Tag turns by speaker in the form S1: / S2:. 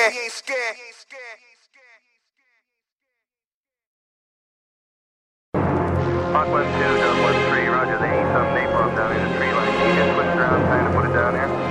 S1: Hawk 1-2, Dub 1-3, roger. They need some napalm down in the tree line. Can you just switch around, time to put it down here?